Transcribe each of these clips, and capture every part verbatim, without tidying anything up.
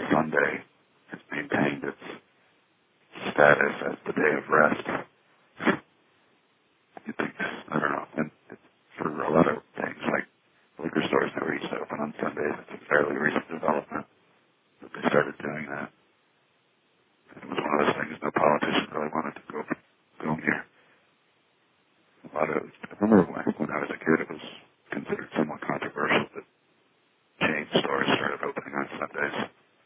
Sunday has maintained its status as the day of rest. You think, I don't know, and it's for a lot of things, like liquor stores never used to open on Sundays. It's a fairly recent development that they started doing that. It was one of those things no politician really wanted to go, go near. A lot of, I remember when, when I was a kid, it was considered somewhat controversial that chain stores started opening on Sundays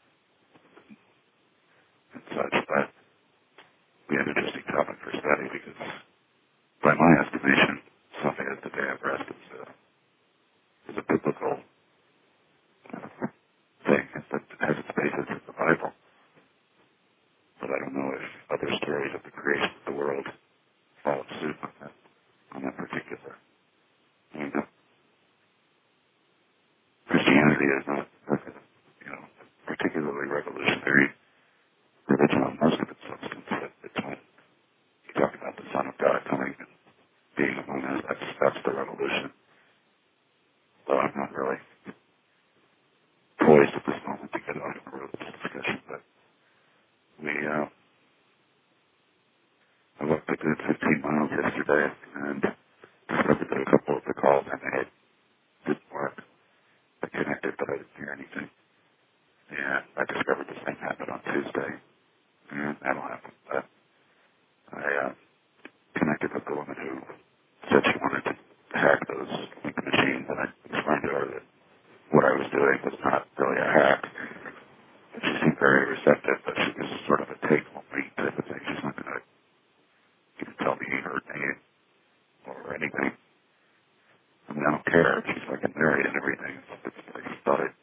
and such, but we had an interesting topic for study because, by my estimation, Sunday as the day of rest is a, is a biblical uh, thing. It has its basis in the Bible. But I don't know if other stories of the creation of the world follow suit on that, on that particular. I mean, Christianity is not, you know, particularly revolutionary religion on most of its substance. But it's when you talk about the Son of God coming and being among us, that's, that's the revolution. So I'm not really poised at this moment to get on a religious discussion, but we, uh, I walked a good fifteen miles yesterday and discovered that a couple of the calls I made didn't work. I connected, but I didn't hear anything. And I discovered the same happened on Tuesday. And that'll happen. But I uh, connected with the woman who said she wanted to hack those link machines, and I explained to her that what I was doing was not really a hack. And she seemed very receptive, but she was sort of a take-home type of thing. She's not going to tell me her name or anything. I mean, I don't care. She's fucking married and everything. It's, it's, I just thought it